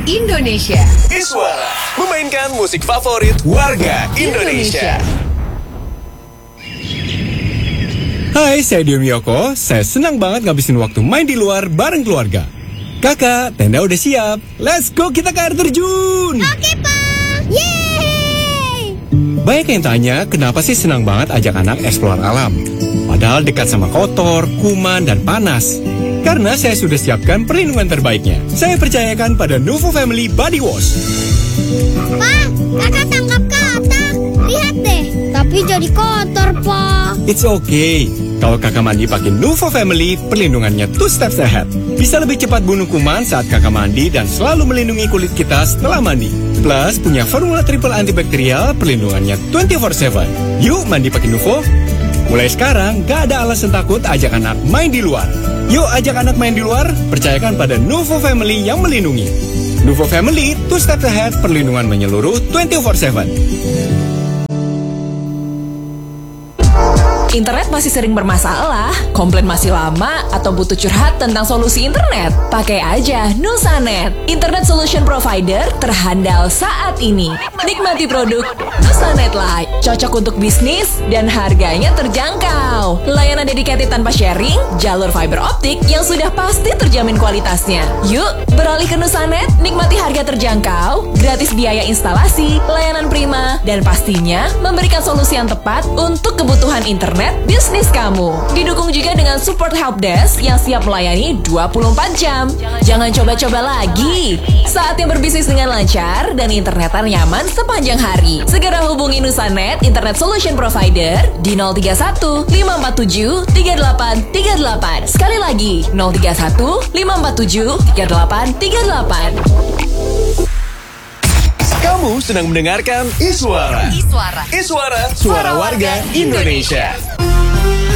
Indonesia. Iswara memainkan musik favorit warga Indonesia. Hai, saya Dio Miyoko. Saya senang banget ngabisin waktu main di luar bareng keluarga. Kakak, tenda udah siap. Let's go, kita ke air terjun. Oke, Pak. Yeay! Banyak yang tanya, kenapa sih senang banget ajak anak eksplor alam? Padahal dekat sama kotor, kuman, dan panas. Karena saya sudah siapkan perlindungan terbaiknya. Saya percayakan pada Nuvo Family Body Wash. Pak, kakak tangkap katak. Lihat deh, tapi jadi kotor, Pak. It's okay. Kalau kakak mandi pakai Nuvo Family, perlindungannya 2 steps ahead. Bisa lebih cepat bunuh kuman saat kakak mandi dan selalu melindungi kulit kita setelah mandi. Plus, punya formula triple antibakterial, perlindungannya 24/7. Yuk mandi pakai Nuvo. Mulai sekarang, gak ada alasan takut ajak anak main di luar. Yuk ajak anak main di luar, percayakan pada Nuvo Family yang melindungi. Nuvo Family, 2 steps ahead, perlindungan menyeluruh 24/7. Internet masih sering bermasalah, komplain masih lama, atau butuh curhat tentang solusi internet? Pakai aja Nusanet, Internet Solution Provider terhandal saat ini. Nikmati produk Nusanet Lite, cocok untuk bisnis dan harganya terjangkau. Layanan dedicated tanpa sharing, jalur fiber optik yang sudah pasti terjamin kualitasnya. Yuk, beralih ke Nusanet, nikmati harga terjangkau, gratis biaya instalasi, layanan prima, dan pastinya memberikan solusi yang tepat untuk kebutuhan internet bisnis kamu. Didukung juga dengan support helpdesk yang siap melayani 24 jam. Jangan coba-coba lagi. Saatnya berbisnis dengan lancar dan internetan nyaman sepanjang hari. Segera hubungi Nusanet Internet Solution Provider di 031 547 3838. Sekali lagi 031 547 3838. Kamu sedang mendengarkan Iswara. Iswara, suara warga Indonesia.